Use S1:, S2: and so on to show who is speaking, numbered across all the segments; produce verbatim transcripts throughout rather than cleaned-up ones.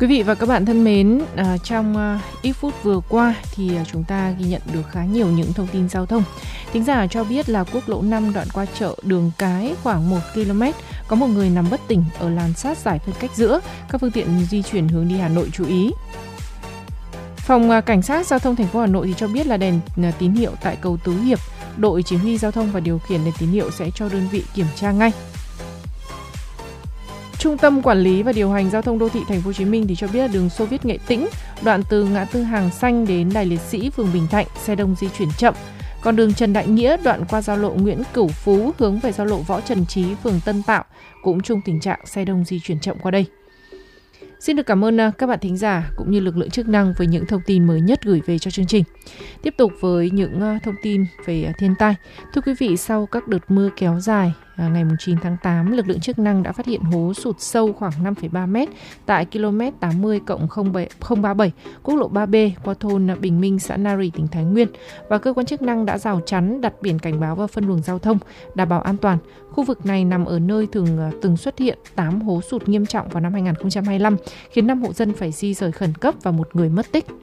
S1: Quý vị và các bạn thân mến, à, trong à, ít phút vừa qua thì à, chúng ta ghi nhận được khá nhiều những thông tin giao thông. Thính giả cho biết là quốc lộ năm đoạn qua chợ Đường Cái khoảng một ki lô mét, có một người nằm bất tỉnh ở làn sát giải phân cách giữa, các phương tiện di chuyển hướng đi Hà Nội chú ý. Phòng à, Cảnh sát Giao thông thành phố Hà Nội thì cho biết là đèn à, tín hiệu tại cầu Tứ Hiệp, đội chỉ huy giao thông và điều khiển đèn tín hiệu sẽ cho đơn vị kiểm tra ngay. Trung tâm Quản lý và Điều hành Giao thông Đô thị Thành phố Hồ Chí Minh thì cho biết là đường Xô Viết Nghệ Tĩnh, đoạn từ ngã tư Hàng Xanh đến Đài Liệt Sĩ, phường Bình Thạnh, xe đông di chuyển chậm. Còn đường Trần Đại Nghĩa, đoạn qua giao lộ Nguyễn Cửu Phú hướng về giao lộ Võ Trần Trí, phường Tân Tạo, cũng chung tình trạng xe đông di chuyển chậm qua đây. Xin được cảm ơn các bạn thính giả cũng như lực lượng chức năng với những thông tin mới nhất gửi về cho chương trình. Tiếp tục với những thông tin về thiên tai. Thưa quý vị, sau các đợt mưa kéo dài, ngày chín tháng tám, lực lượng chức năng đã phát hiện hố sụt sâu khoảng năm phẩy ba mét tại km tám mươi cộng không ba bảy, quốc lộ ba B qua thôn Bình Minh, xã Na Rì, tỉnh Thái Nguyên. Và cơ quan chức năng đã rào chắn, đặt biển cảnh báo và phân luồng giao thông, đảm bảo an toàn. Khu vực này nằm ở nơi thường từng xuất hiện tám hố sụt nghiêm trọng vào năm hai không hai lăm, khiến năm hộ dân phải di rời khẩn cấp và một người mất tích.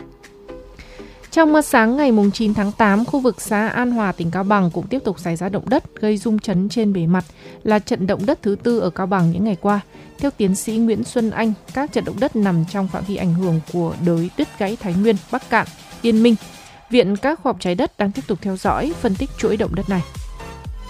S1: Trong sáng ngày chín tháng tám, khu vực xã An Hòa, tỉnh Cao Bằng cũng tiếp tục xảy ra động đất gây rung chấn trên bề mặt, là trận động đất thứ tư ở Cao Bằng những ngày qua. Theo tiến sĩ Nguyễn Xuân Anh, các trận động đất nằm trong phạm vi ảnh hưởng của đới đứt gãy Thái Nguyên, Bắc Cạn, Yên Minh. Viện các khoa học trái đất đang tiếp tục theo dõi, phân tích chuỗi động đất này.